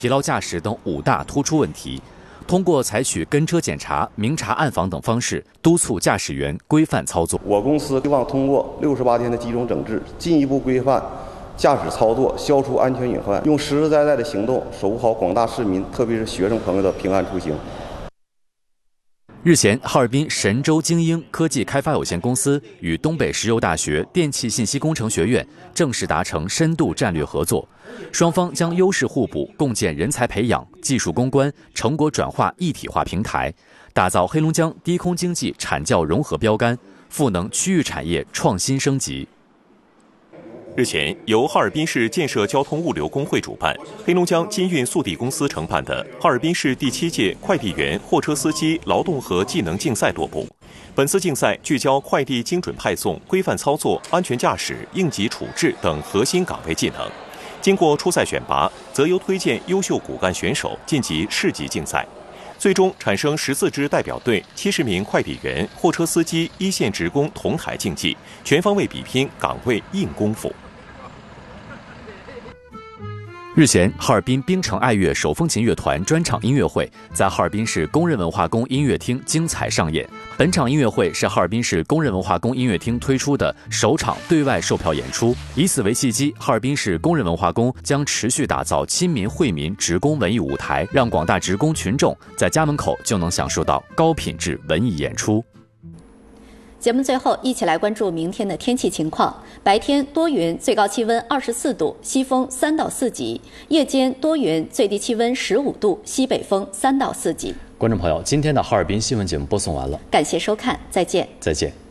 疲劳驾驶等5大突出问题。通过采取跟车检查、明察暗访等方式，督促驾驶员规范操作。 我公司希望通过68天的集中整治，进一步规范驾驶操作，消除安全隐患，用实实在在的行动守护好广大市民，特别是学生朋友的平安出行。 日前，哈尔滨神州精英科技开发有限公司与东北石油大学电气信息工程学院正式达成深度战略合作，双方将优势互补，共建人才培养、技术攻关、成果转化一体化平台，打造黑龙江低空经济产教融合标杆，赋能区域产业创新升级。 日前，由哈尔滨市建设交通物流工会主办，黑龙江金运速递公司承办的哈尔滨市第7届快递员、货车司机劳动和技能竞赛落幕。本次竞赛聚焦快递精准派送、规范操作、安全驾驶、应急处置等核心岗位技能。经过初赛选拔，择优推荐优秀骨干选手晋级市级竞赛。最终产生14支代表队、70名快递员、货车司机、一线职工同台竞技，全方位比拼岗位硬功夫。 日前，哈尔滨冰城爱乐手风琴乐团专场音乐会在哈尔滨市工人文化宫音乐厅精彩上演。本场音乐会是哈尔滨市工人文化宫音乐厅推出的首场对外售票演出，以此为契机，哈尔滨市工人文化宫将持续打造亲民惠民职工文艺舞台，让广大职工群众在家门口就能享受到高品质文艺演出。 节目最后，一起来关注明天的天气情况。白天多云，最高气温24度，西风3到4级；夜间多云，最低气温15度，西北风3到4级。 观众朋友，今天的哈尔滨新闻节目播送完了， 感谢收看，再见。 再见。